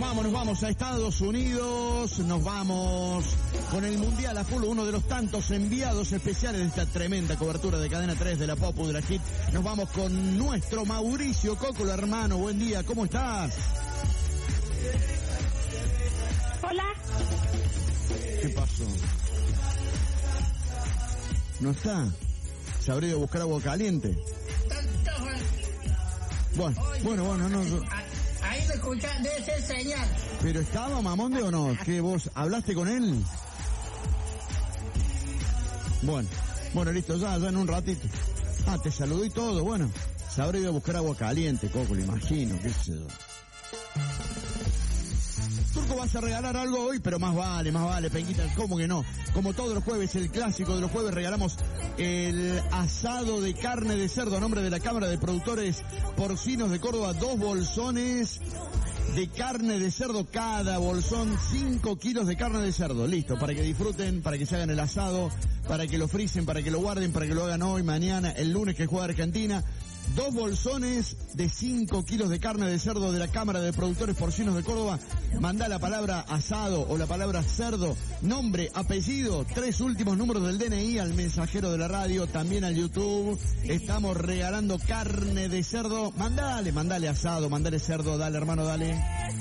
vamos a Estados Unidos, nos vamos con el Mundial a full, uno de los tantos enviados especiales de esta tremenda cobertura de Cadena 3 de la Popu de la Hit. Nos vamos con nuestro Mauricio Cócolo, hermano, buen día, ¿cómo estás? Hola. ¿Qué pasó? ¿No está? ¿Se habría ido a buscar agua caliente? Bueno, no. Ahí me escuchan, debe ser señal. ¿Pero estaba Mamonde o no? ¿Que vos hablaste con él? Bueno, listo, ya en un ratito. Te saludó y todo, bueno. Se habrá ido a buscar agua caliente, Coco, lo imagino, qué sé yo. Turco, vas a regalar algo hoy, pero más vale, Penquita, ¿cómo que no? Como todos los jueves, el clásico de los jueves, regalamos el asado de carne de cerdo a nombre de la Cámara de Productores Porcinos de Córdoba, 2 bolsones de carne de cerdo, cada bolsón 5 kilos de carne de cerdo, listo, para que disfruten, para que se hagan el asado, para que lo frisen, para que lo guarden, para que lo hagan hoy, mañana, el lunes que juega Argentina. 2 bolsones de 5 kilos de carne de cerdo de la Cámara de Productores Porcinos de Córdoba. Manda la palabra asado o la palabra cerdo, nombre, apellido, 3 últimos números del DNI al mensajero de la radio, también al YouTube. Estamos regalando carne de cerdo. Mandale asado, mandale cerdo, dale hermano, dale.